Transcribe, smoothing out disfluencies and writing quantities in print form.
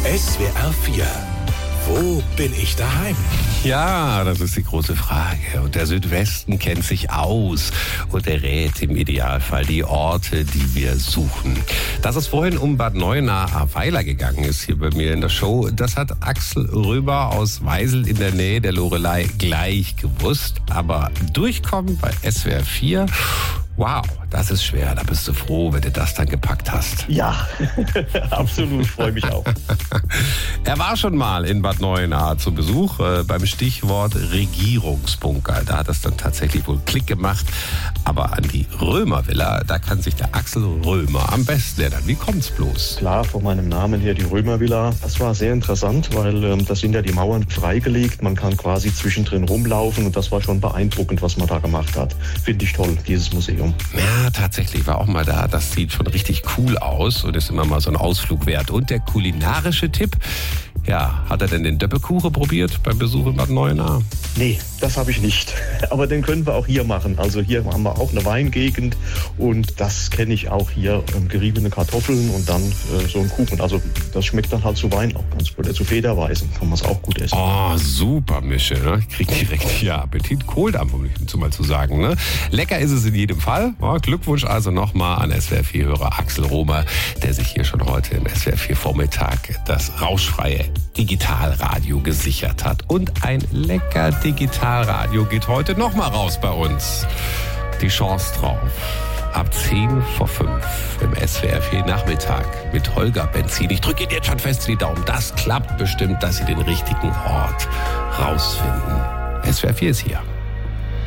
SWR 4. Wo bin ich daheim? Ja, das ist die große Frage. Und der Südwesten kennt sich aus und errät im Idealfall die Orte, die wir suchen. Dass es vorhin um Bad Neuenahr-Ahrweiler gegangen ist, hier bei mir in der Show, das hat Axel Römer aus Weisel in der Nähe der Loreley gleich gewusst. Aber durchkommen bei SWR 4... Wow, das ist schwer. Da bist du froh, wenn du das dann gepackt hast. Ja, absolut. Freue mich auch. Er war schon mal in Bad Neuenahr zu Besuch beim Stichwort Regierungsbunker. Da hat es dann tatsächlich wohl Klick gemacht. Aber an die Römervilla, da kann sich der Axel Römer am besten erinnern. Wie kommt's bloß? Klar, von meinem Namen her die Römervilla. Das war sehr interessant, weil da sind ja die Mauern freigelegt. Man kann quasi zwischendrin rumlaufen und das war schon beeindruckend, was man da gemacht hat. Finde ich toll, dieses Museum. Ja, tatsächlich, war auch mal da. Das sieht schon richtig cool aus und ist immer mal so ein Ausflug wert. Und der kulinarische Tipp, ja, hat er denn den Döppekuchen probiert beim Besuch in Bad Neuenahr? Nee, das habe ich nicht. Aber den können wir auch hier machen. Also hier haben wir auch eine Weingegend und das kenne ich auch hier. Geriebene Kartoffeln und dann so ein Kuchen. Also das schmeckt dann halt zu Wein auch ganz gut. Zu Federweisen kann man es auch gut essen. Oh, super Mische, ne? Ich krieg direkt Appetit. Kohldampf, um nicht mal zu sagen, ne? Lecker ist es in jedem Fall. Oh, Glückwunsch also nochmal an SWR4-Hörer Axel Römer, der sich hier schon heute im SWR4 Vormittag das rauschfreie Digitalradio gesichert hat. Und ein lecker Digitalradio geht heute nochmal raus bei uns. Die Chance drauf. Ab 10 vor 5 im SWR 4 Nachmittag mit Holger Benzin. Ich drücke Ihnen jetzt schon fest die Daumen. Das klappt bestimmt, dass Sie den richtigen Ort rausfinden. SWR 4 ist hier.